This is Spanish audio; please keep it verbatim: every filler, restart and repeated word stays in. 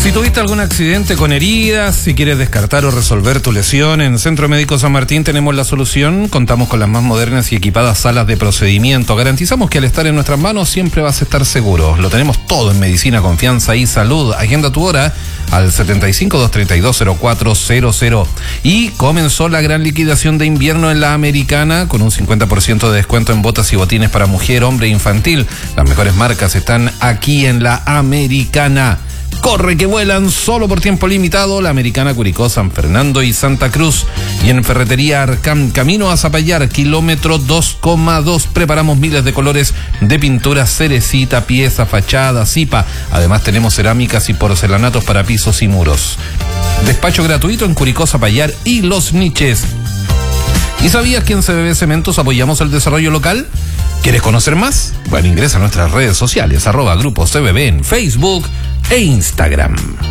Si tuviste algún accidente con heridas, si quieres descartar o resolver tu lesión, en Centro Médico San Martín tenemos la solución. Contamos con las más modernas y equipadas salas de procedimiento. Garantizamos que al estar en nuestras manos siempre vas a estar seguro. Lo tenemos todo en medicina, confianza y salud. Agenda tu hora al setenta y cinco, doscientos treinta y dos, cero cuatro cero cero. Y comenzó la gran liquidación de invierno en la Americana con un cincuenta por ciento de descuento en botas y botines para mujer, hombre e infantil. Las mejores marcas están aquí en la Americana. Corre que vuelan, solo por tiempo limitado, la Americana, Curicó, San Fernando y Santa Cruz. Y en Ferretería Arcam, camino a Zapallar, kilómetro dos coma dos. Preparamos miles de colores de pintura, cerecita, pieza, fachada, zipa. Además tenemos cerámicas y porcelanatos para pisos y muros. Despacho gratuito en Curicó, Zapallar y Los Niches. ¿Y sabías que en C B B Cementos apoyamos el desarrollo local? ¿Quieres conocer más? Bueno, ingresa a nuestras redes sociales, arroba Grupo C B B en Facebook e Instagram.